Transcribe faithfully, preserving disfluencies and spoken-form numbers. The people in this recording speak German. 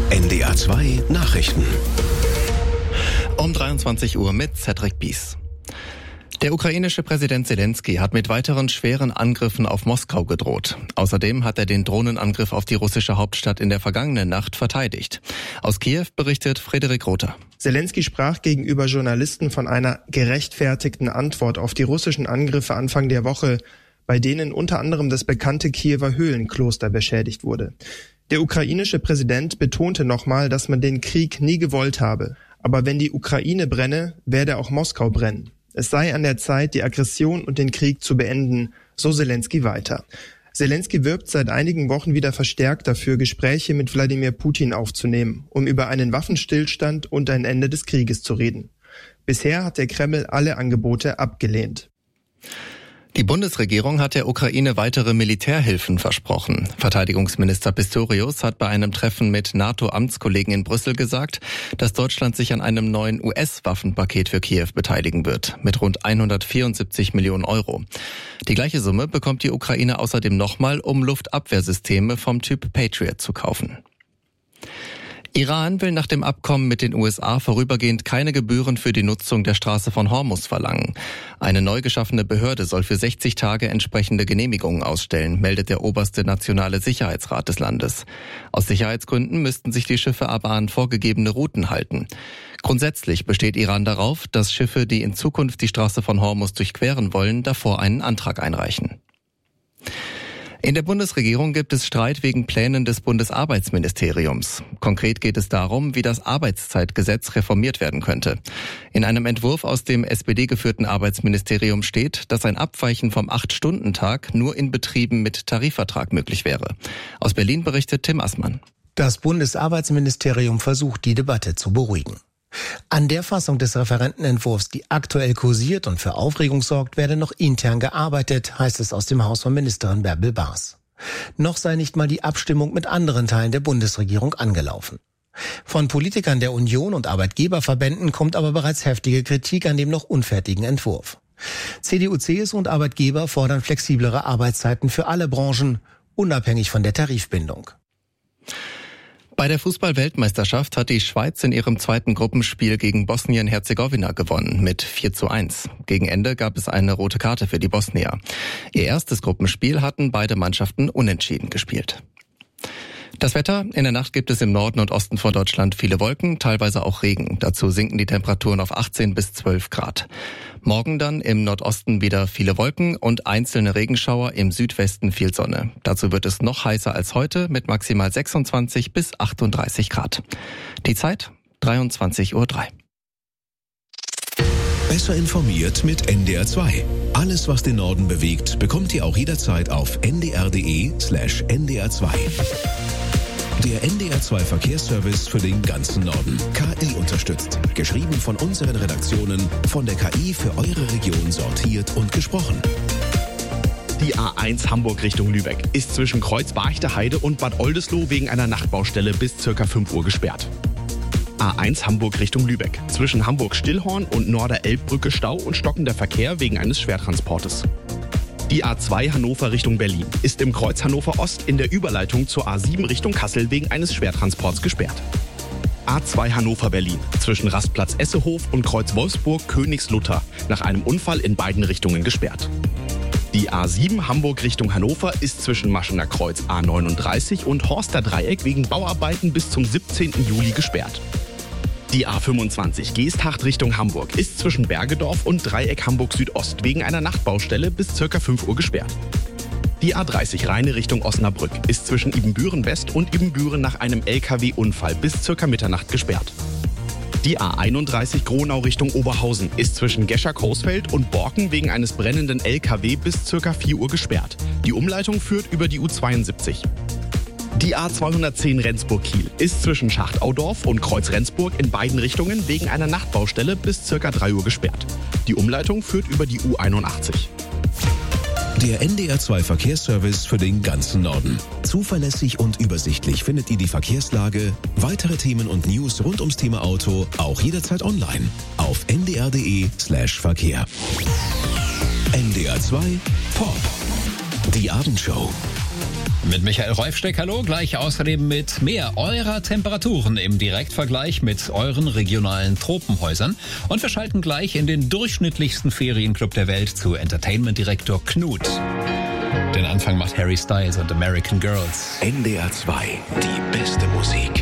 N D R zwei Nachrichten. Um dreiundzwanzig Uhr mit Cedric Bies. Der ukrainische Präsident Zelensky hat mit weiteren schweren Angriffen auf Moskau gedroht. Außerdem hat er den Drohnenangriff auf die russische Hauptstadt in der vergangenen Nacht verteidigt. Aus Kiew berichtet Frederik Rother. Zelensky sprach gegenüber Journalisten von einer gerechtfertigten Antwort auf die russischen Angriffe Anfang der Woche, bei denen unter anderem das bekannte Kiewer Höhlenkloster beschädigt wurde. Der ukrainische Präsident betonte nochmal, dass man den Krieg nie gewollt habe. Aber wenn die Ukraine brenne, werde auch Moskau brennen. Es sei an der Zeit, die Aggression und den Krieg zu beenden, so Zelensky weiter. Zelensky wirbt seit einigen Wochen wieder verstärkt dafür, Gespräche mit Wladimir Putin aufzunehmen, um über einen Waffenstillstand und ein Ende des Krieges zu reden. Bisher hat der Kreml alle Angebote abgelehnt. Die Bundesregierung hat der Ukraine weitere Militärhilfen versprochen. Verteidigungsminister Pistorius hat bei einem Treffen mit NATO-Amtskollegen in Brüssel gesagt, dass Deutschland sich an einem neuen U S-Waffenpaket für Kiew beteiligen wird, mit rund hundertvierundsiebzig Millionen Euro. Die gleiche Summe bekommt die Ukraine außerdem nochmal, um Luftabwehrsysteme vom Typ Patriot zu kaufen. Iran will nach dem Abkommen mit den U S A vorübergehend keine Gebühren für die Nutzung der Straße von Hormuz verlangen. Eine neu geschaffene Behörde soll für sechzig Tage entsprechende Genehmigungen ausstellen, meldet der oberste nationale Sicherheitsrat des Landes. Aus Sicherheitsgründen müssten sich die Schiffe aber an vorgegebene Routen halten. Grundsätzlich besteht Iran darauf, dass Schiffe, die in Zukunft die Straße von Hormuz durchqueren wollen, davor einen Antrag einreichen. In der Bundesregierung gibt es Streit wegen Plänen des Bundesarbeitsministeriums. Konkret geht es darum, wie das Arbeitszeitgesetz reformiert werden könnte. In einem Entwurf aus dem S P D-geführten Arbeitsministerium steht, dass ein Abweichen vom acht-Stunden-Tag nur in Betrieben mit Tarifvertrag möglich wäre. Aus Berlin berichtet Tim Assmann. Das Bundesarbeitsministerium versucht, die Debatte zu beruhigen. An der Fassung des Referentenentwurfs, die aktuell kursiert und für Aufregung sorgt, werde noch intern gearbeitet, heißt es aus dem Haus von Ministerin Bärbel Baas. Noch sei nicht mal die Abstimmung mit anderen Teilen der Bundesregierung angelaufen. Von Politikern der Union und Arbeitgeberverbänden kommt aber bereits heftige Kritik an dem noch unfertigen Entwurf. C D U, C S U und Arbeitgeber fordern flexiblere Arbeitszeiten für alle Branchen, unabhängig von der Tarifbindung. Bei der Fußball-Weltmeisterschaft hat die Schweiz in ihrem zweiten Gruppenspiel gegen Bosnien-Herzegowina gewonnen mit vier zu eins. Gegen Ende gab es eine rote Karte für die Bosnier. Ihr erstes Gruppenspiel hatten beide Mannschaften unentschieden gespielt. Das Wetter: In der Nacht gibt es im Norden und Osten von Deutschland viele Wolken, teilweise auch Regen. Dazu sinken die Temperaturen auf achtzehn bis zwölf Grad. Morgen dann im Nordosten wieder viele Wolken und einzelne Regenschauer, im Südwesten viel Sonne. Dazu wird es noch heißer als heute mit maximal sechsundzwanzig bis achtunddreißig Grad. Die Zeit dreiundzwanzig Uhr drei. Besser informiert mit N D R zwei. Alles, was den Norden bewegt, bekommt ihr auch jederzeit auf n d r punkt d e slash n d r zwei. Der N D R zwei Verkehrsservice für den ganzen Norden. K I unterstützt. Geschrieben von unseren Redaktionen, von der K I für eure Region sortiert und gesprochen. Die A eins Hamburg Richtung Lübeck ist zwischen Kreuz Barchte-Heide und Bad Oldesloe wegen einer Nachtbaustelle bis ca. fünf Uhr gesperrt. A eins Hamburg Richtung Lübeck. Zwischen Hamburg-Stillhorn und Norder-Elbbrücke Stau und stockender Verkehr wegen eines Schwertransportes. Die A zwei Hannover Richtung Berlin ist im Kreuz Hannover Ost in der Überleitung zur A sieben Richtung Kassel wegen eines Schwertransports gesperrt. A zwei Hannover Berlin zwischen Rastplatz Essehof und Kreuz Wolfsburg Königslutter nach einem Unfall in beiden Richtungen gesperrt. Die A sieben Hamburg Richtung Hannover ist zwischen Maschener Kreuz A neununddreißig und Horster Dreieck wegen Bauarbeiten bis zum siebzehnten Juli gesperrt. Die A fünfundzwanzig Geesthacht Richtung Hamburg ist zwischen Bergedorf und Dreieck Hamburg Südost wegen einer Nachtbaustelle bis ca. fünf Uhr gesperrt. Die A dreißig Rheine Richtung Osnabrück ist zwischen Ibbenbüren West und Ibbenbüren nach einem L K W-Unfall bis ca. Mitternacht gesperrt. Die A einunddreißig Gronau Richtung Oberhausen ist zwischen Gescher-Coesfeld und Borken wegen eines brennenden L K W bis ca. vier Uhr gesperrt. Die Umleitung führt über die U zweiundsiebzig. Die A zweihundertzehn Rendsburg-Kiel ist zwischen Schachtaudorf und Kreuz Rendsburg in beiden Richtungen wegen einer Nachtbaustelle bis ca. drei Uhr gesperrt. Die Umleitung führt über die U einundachtzig. Der N D R zwei Verkehrsservice für den ganzen Norden. Zuverlässig und übersichtlich findet ihr die Verkehrslage, weitere Themen und News rund ums Thema Auto auch jederzeit online auf n d r punkt d e slash verkehr. N D R zwei Pop. Die Abendshow. Mit Michael Reufsteck, hallo, gleich außerdem mit mehr eurer Temperaturen im Direktvergleich mit euren regionalen Tropenhäusern. Und wir schalten gleich in den durchschnittlichsten Ferienclub der Welt zu Entertainment-Direktor Knut. Den Anfang macht Harry Styles und American Girls. N D R zwei, die beste Musik.